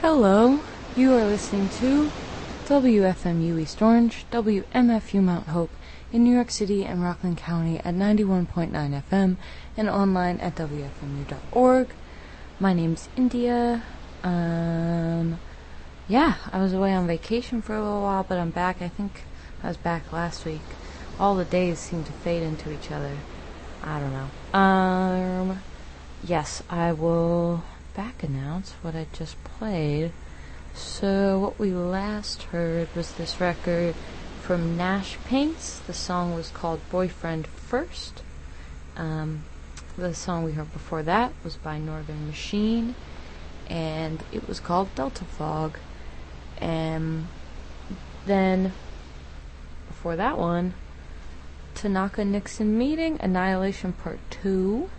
Hello, you are listening to WFMU East Orange, WMFU Mount Hope in New York City and Rockland County at 91.9 FM and online at WFMU.org. My name's India. I was away on vacation for a little while, but I'm back. I think I was back last week. All the days seem to fade into each other. I don't know. Yes, I will back announce what I just played. So what we last heard was this record from Nash Paints. The song was called Boyfriend First. The song we heard before that was by Northern Machine, and it was called Delta Fog. And then before that one, Tanaka Nixon Meeting, Annihilation Part 2.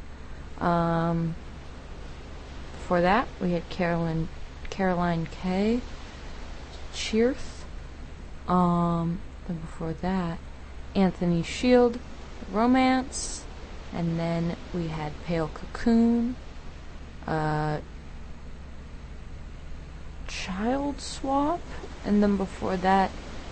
Before that, we had Caroline K. Cheerth. Then before that, Anthony Shield, Romance. And then we had Pale Cocoon, Child Swap. And then before that,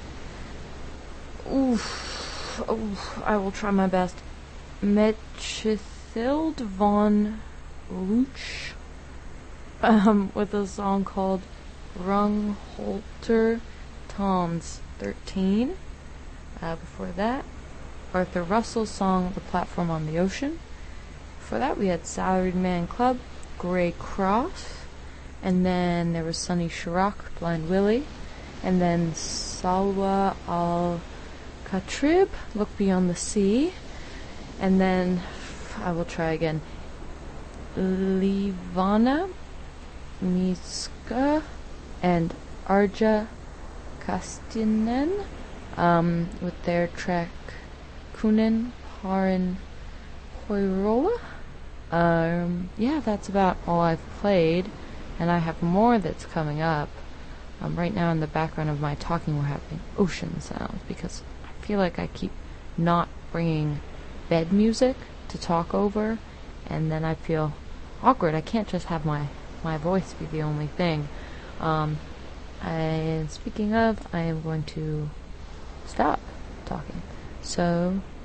I will try my best, Mechthild von Luch, with a song called Rungholter Tom's 13. Before that, Arthur Russell's song The Platform on the Ocean. Before that, we had Salaried Man Club, Grey Cross. And then there was Sonny Sharrock, Blind Willie. And then Salwa Al-Katrib, Look Beyond the Sea. And then, I will try again, Livana Miska and Arja Kastinen, with their track Kunin Parin Koirola. That's about all I've played, and I have more that's coming up. Right now in the background of my talking, we're having ocean sounds, because I feel like I keep not bringing bed music to talk over, and then I feel awkward. I can't just have my voice be the only thing. And speaking of, I am going to stop talking. So